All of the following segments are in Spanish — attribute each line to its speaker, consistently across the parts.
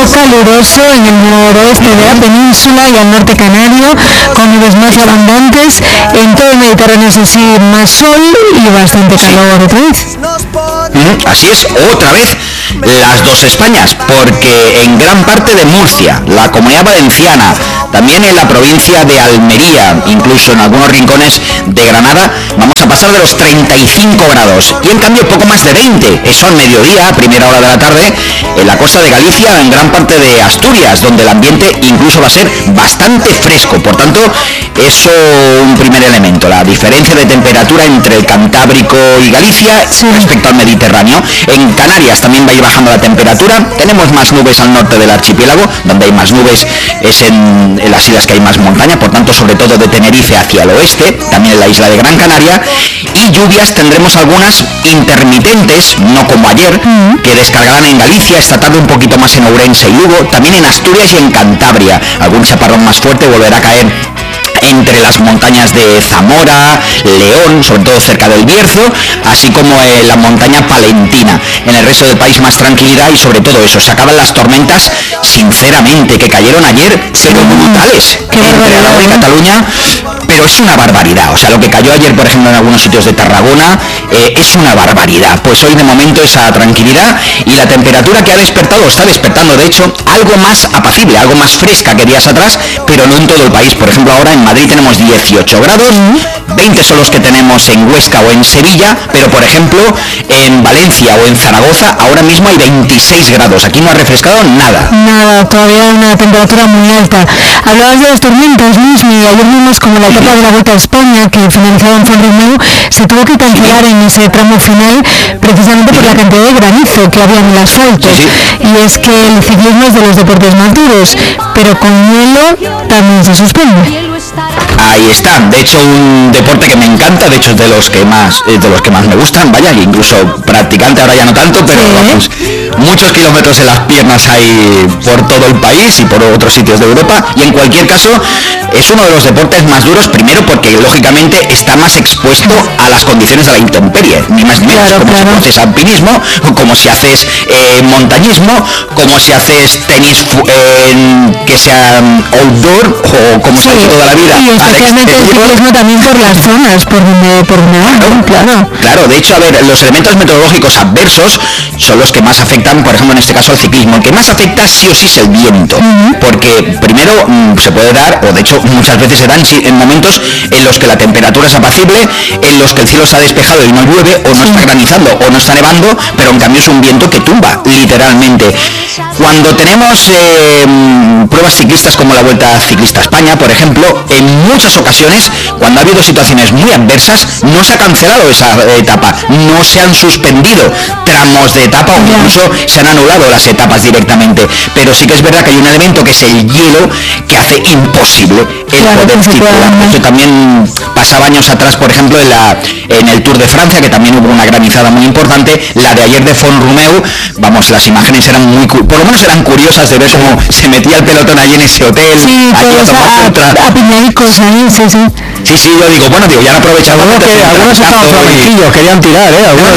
Speaker 1: caluroso en el noroeste de la península y al norte canario, con nubes más abundantes. En todo el Mediterráneo, eso sí, más sol y bastante calor otra vez.
Speaker 2: Así es, otra vez las dos Españas, porque en gran parte de Murcia, la Comunidad Valenciana, también en la provincia de Almería, incluso en algunos rincones de Granada, vamos a pasar de los 35 grados y en cambio poco más de 20, eso al mediodía, a primera hora de la tarde, en la costa de Galicia, en gran parte de Asturias, donde el ambiente incluso va a ser bastante fresco. Por tanto, eso un primer elemento, la diferencia de temperatura entre el Cantábrico y Galicia respecto al Mediterráneo. En Canarias también va a ir bajando la temperatura, tenemos más nubes al norte del archipiélago, donde hay más nubes es en las islas que hay más montaña, por tanto sobre todo de Tenerife hacia el oeste, también en la isla de Gran Canaria, y lluvias tendremos algunas intermitentes, no como ayer, que descargarán en Galicia, esta tarde un poquito más en Ourense y Lugo, también en Asturias y en Cantabria, algún chaparrón más fuerte volverá a caer entre las montañas de Zamora, León, sobre todo cerca del Bierzo, así como en la montaña palentina. En el resto del país más tranquilidad y sobre todo eso, se acaban las tormentas, sinceramente, que cayeron ayer, pero brutales, entre Aragón y Cataluña, pero es una barbaridad. O sea, lo que cayó ayer, por ejemplo, en algunos sitios de Tarragona, es una barbaridad. Pues hoy de momento esa tranquilidad y la temperatura que ha despertado, está despertando, de hecho, algo más apacible, algo más fresca que días atrás, pero no en todo el país. Por ejemplo, ahora en Madrid tenemos 18 grados, 20 son los que tenemos en Huesca o en Sevilla, pero por ejemplo en Valencia o en Zaragoza ahora mismo hay 26 grados, aquí no ha refrescado nada.
Speaker 1: Nada, todavía una temperatura muy alta. Hablabas de las tormentas, Luis, y ayer vimos como la etapa de la Vuelta a España, que finalizaba en Font-Romeu, se tuvo que cancelar en ese tramo final precisamente por la cantidad de granizo que había en el asfalto. Y es que el ciclismo es de los deportes más duros, pero con hielo también se suspende.
Speaker 2: Ahí está, de hecho un deporte que me encanta, de hecho es de los que más me gustan, vaya, incluso practicante ahora ya no tanto, pero vamos, muchos kilómetros en las piernas hay por todo el país y por otros sitios de Europa, y en cualquier caso es uno de los deportes más duros, primero porque lógicamente está más expuesto a las condiciones de la intemperie, ni más ni menos, como si haces alpinismo, como si haces montañismo, como si haces tenis que sea outdoor, o como se ha hecho toda la vida.
Speaker 1: Y especialmente el ciclismo también por las zonas por donde van,
Speaker 2: claro, de hecho, a ver, los elementos meteorológicos adversos son los que más afectan, por ejemplo, en este caso al ciclismo. El que más afecta sí o sí es el viento, porque primero se puede dar, o de hecho muchas veces se dan en momentos en los que la temperatura es apacible, en los que el cielo está despejado y no llueve, o no está granizando, o no está nevando, pero en cambio es un viento que tumba, literalmente. Cuando tenemos pruebas ciclistas como la Vuelta Ciclista a España, por ejemplo, en muchas ocasiones, cuando ha habido situaciones muy adversas, no se ha cancelado esa etapa, no se han suspendido tramos de etapa o incluso se han anulado las etapas directamente, pero sí que es verdad que hay un elemento que es el hielo que hace imposible el poder circular. Esto también pasaba años atrás, por ejemplo, en el Tour de Francia, que también hubo una granizada muy importante, la de ayer de Font-Romeu, vamos, las imágenes eran por lo menos eran curiosas de ver cómo se metía el pelotón allí en ese hotel,
Speaker 1: apiñadicos ahí,
Speaker 2: Sí, yo digo, ya han aprovechado.
Speaker 3: Algunos estaban flamenquillos, querían tirar,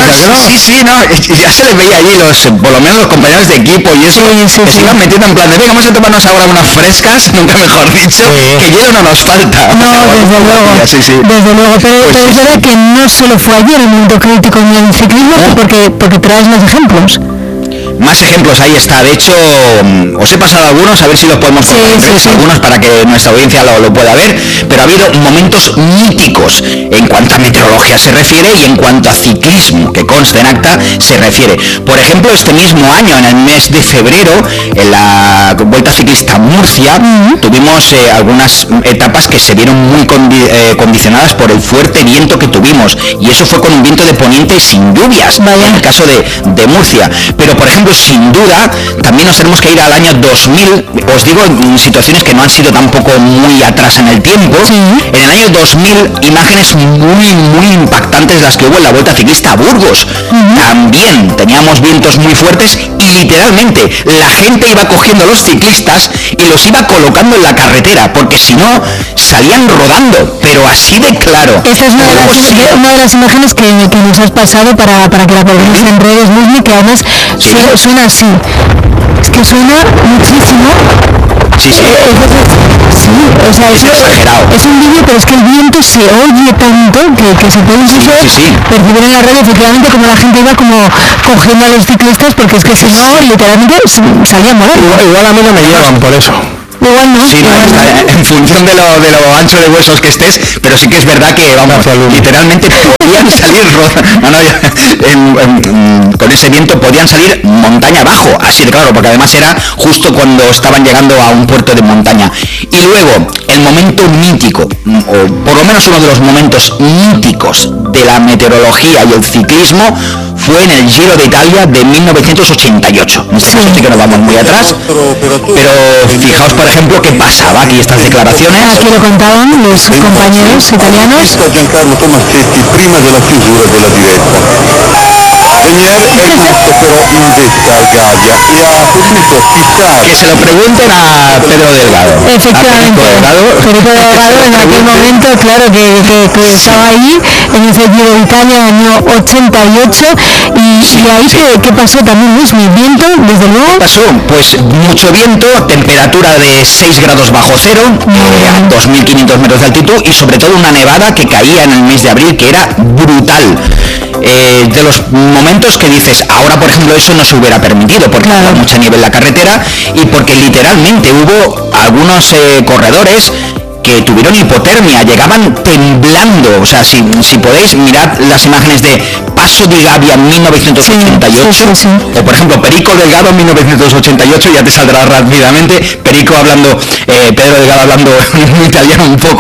Speaker 2: ya se les veía allí por lo menos los compañeros de equipo y eso, que se iban metiendo en plan de, venga, vamos a tomarnos ahora unas frescas, nunca mejor dicho, que hielo no nos falta.
Speaker 1: No, desde luego, pero es verdad que no solo fue ayer el momento crítico en el ciclismo, porque traes más ejemplos.
Speaker 2: Más ejemplos, ahí está. De hecho, os he pasado algunos, a ver si los podemos poner algunos para que nuestra audiencia lo pueda ver, pero ha habido momentos míticos en cuanto a meteorología se refiere y en cuanto a ciclismo, que consta en acta, se refiere. Por ejemplo, este mismo año, en el mes de febrero, en la Vuelta Ciclista a Murcia, tuvimos algunas etapas que se vieron muy condicionadas por el fuerte viento que tuvimos, y eso fue con un viento de poniente sin lluvias, en el caso de Murcia. Pero, por ejemplo, sin duda, también nos tenemos que ir al año 2000, os digo, en situaciones que no han sido tampoco muy atrás en el tiempo. En el año 2000, imágenes muy impactantes las que hubo en la Vuelta Ciclista a Burgos. También teníamos vientos muy fuertes y literalmente la gente iba cogiendo a los ciclistas y los iba colocando en la carretera, porque si no, salían rodando, pero así de claro.
Speaker 1: Esta es una de las imágenes que nos has pasado para que la pongamos en redes, Luis, que además suena así. Es que suena muchísimo.
Speaker 2: Sí, sí.
Speaker 1: Sí, o sea,
Speaker 2: Es exagerado.
Speaker 1: Es un vídeo, pero es que el viento se oye tanto que se puede incluso percibir en la radio, efectivamente, como la gente iba como cogiendo a los ciclistas, porque es que si no, literalmente salían volando.
Speaker 3: Igual a mí no me llevan por eso.
Speaker 1: Igual no.
Speaker 2: Sí, no, en función de lo ancho de huesos que estés, pero sí que es verdad que, vamos, literalmente podían salir con ese viento podían salir montaña abajo, así de claro, porque además era justo cuando estaban llegando a un puerto de montaña. Y luego, el momento mítico, o por lo menos uno de los momentos míticos de la meteorología y el ciclismo, fue en el Giro de Italia de 1988. En este caso sí que nos vamos muy atrás, pero fijaos, por ejemplo, qué pasaba aquí estas declaraciones.
Speaker 1: Aquí lo contaban los compañeros italianos.
Speaker 4: Giancarlo Tomassetti prima della chiusura della diretta. Venier è tutto però in vetta al Gavia e ha potuto fissare.
Speaker 2: Que se lo pregunten a Pedro Delgado.
Speaker 1: Efectivamente, Perico Delgado en aquel momento, claro, que estaba ahí en ese Giro de Italia año 88 y ahí ¿qué pasó también, Luis? ¿Mi viento, desde luego?
Speaker 2: ¿Qué pasó? Pues mucho viento, temperatura de 6 grados bajo cero, a 2.500 metros de altitud y sobre todo una nevada que caía en el mes de abril que era brutal. De los momentos que dices, ahora por ejemplo eso no se hubiera permitido porque había mucha nieve en la carretera y porque literalmente hubo algunos corredores que tuvieron hipotermia, llegaban temblando, o sea, si podéis mirad las imágenes de Passo di Gavia en 1988, o por ejemplo Perico Delgado en 1988, ya te saldrá rápidamente, Perico hablando, Pedro Delgado hablando en italiano un poco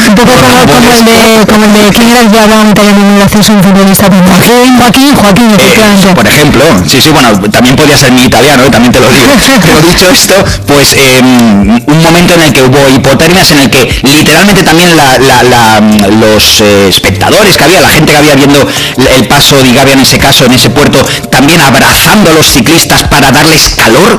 Speaker 1: como el de ¿quién era el que hablaba en italiano en el acceso en futbolista? Joaquín, efectivamente.
Speaker 2: Por ejemplo, sí, bueno, también podría ser mi italiano, también te lo digo. Pero dicho esto, pues un momento en el que hubo hipotermias, en el que literalmente también los espectadores que había, la gente que había viendo el Passo di Gavia en ese caso, en ese puerto, también abrazando a los ciclistas para darles calor.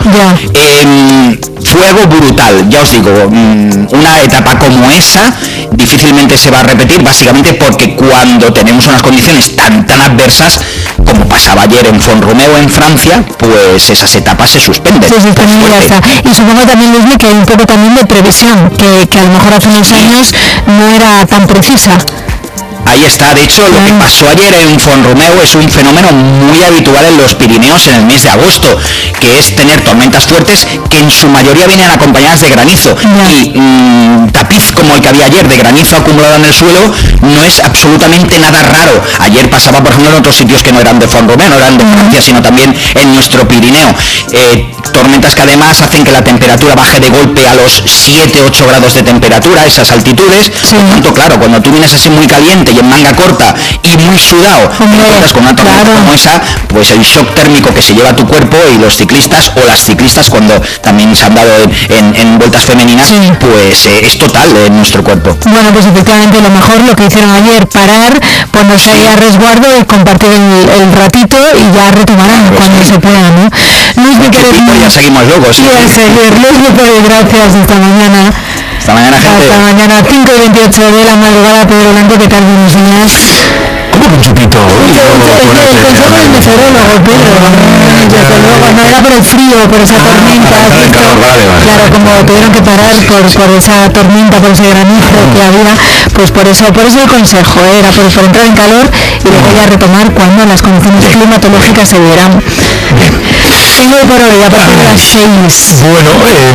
Speaker 2: Fue algo brutal, ya os digo, una etapa como esa difícilmente se va a repetir, básicamente porque cuando tenemos unas condiciones tan adversas como pasaba ayer en Font-Romeu en Francia, pues esas etapas se suspenden.
Speaker 1: Y supongo también, Luis, que hay un poco también de previsión, que a lo mejor hace unos años no era tan precisa.
Speaker 2: Ahí está, de hecho lo que pasó ayer en Font-Romeu es un fenómeno muy habitual en los Pirineos en el mes de agosto, que es tener tormentas fuertes que en su mayoría vienen acompañadas de granizo y tapiz como el que había ayer de granizo acumulado en el suelo no es absolutamente nada raro. Ayer pasaba por ejemplo en otros sitios que no eran de Font-Romeu, no eran de Francia, sino también en nuestro Pirineo. Tormentas que además hacen que la temperatura baje de golpe a los 7-8 grados de temperatura, esas altitudes. Por tanto, claro, cuando tú vienes así muy caliente y en manga corta y muy sudado, con una tormenta como esa, pues el shock térmico que se lleva a tu cuerpo, y los ciclistas o las ciclistas cuando también se han dado en vueltas femeninas, pues es total en nuestro cuerpo.
Speaker 1: Bueno, pues efectivamente lo mejor lo que hicieron ayer, parar, ponerse ahí a resguardo y compartir el ratito y ya retomarán cuando se pueda, ¿no? Luis,
Speaker 2: ya seguimos locos.
Speaker 1: Y a seguir. Luis, gracias esta mañana.
Speaker 2: Hasta mañana, gente.
Speaker 1: Hasta mañana, 5:28 de la madrugada. Pedro Blanco, ¿qué tal? Buenos días.
Speaker 3: ¿Cómo que un chupito?
Speaker 1: El consejo del meteorólogo, Pedro. Desde luego, no era por el frío, por esa tormenta. Claro, como tuvieron que parar por esa tormenta, por ese granizo que había, pues por eso el consejo era por entrar en calor y luego ya retomar cuando las condiciones climatológicas se dieran. Tengo por hoy a partir de las 6.
Speaker 3: Bueno,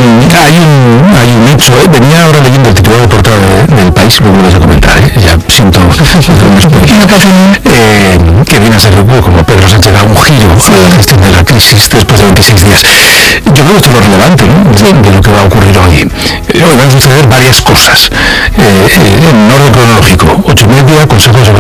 Speaker 3: hay un hecho, venía ahora leyendo el titular de portada del País, me vuelves a comentar, ya siento que viene a ser como Pedro Sánchez da un giro a la gestión de la crisis después de 26 días. Yo creo que esto es lo relevante, ¿no? de lo que va a ocurrir hoy. Hoy van a suceder varias cosas en orden cronológico. 8:30, Consejo de